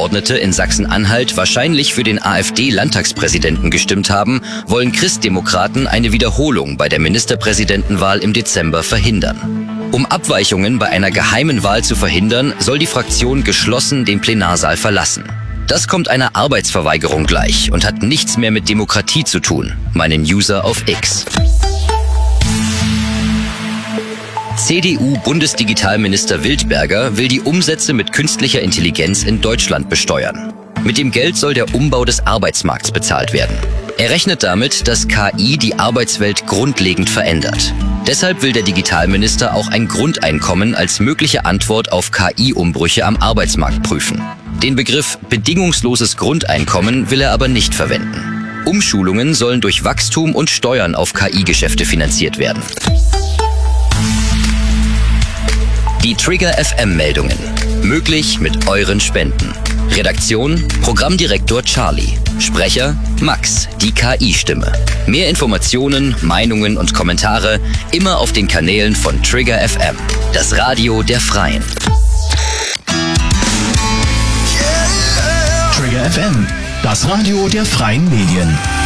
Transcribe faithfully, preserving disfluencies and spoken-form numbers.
Abgeordnete in Sachsen-Anhalt wahrscheinlich für den AfD-Landtagspräsidenten gestimmt haben, wollen Christdemokraten eine Wiederholung bei der Ministerpräsidentenwahl im Dezember verhindern. Um Abweichungen bei einer geheimen Wahl zu verhindern, soll die Fraktion geschlossen den Plenarsaal verlassen. Das kommt einer Arbeitsverweigerung gleich und hat nichts mehr mit Demokratie zu tun, meinen User auf X. C D U-Bundesdigitalminister Wildberger will die Umsätze mit künstlicher Intelligenz in Deutschland besteuern. Mit dem Geld soll der Umbau des Arbeitsmarkts bezahlt werden. Er rechnet damit, dass K I die Arbeitswelt grundlegend verändert. Deshalb will der Digitalminister auch ein Grundeinkommen als mögliche Antwort auf K I-Umbrüche am Arbeitsmarkt prüfen. Den Begriff bedingungsloses Grundeinkommen will er aber nicht verwenden. Umschulungen sollen durch Wachstum und Steuern auf K I-Geschäfte finanziert werden. Die Trigger F M-Meldungen. Möglich mit euren Spenden. Redaktion: Programmdirektor Charlie. Sprecher: Max, die K I-Stimme. Mehr Informationen, Meinungen und Kommentare immer auf den Kanälen von Trigger F M, das Radio der Freien. Trigger F M, das Radio der Freien Medien.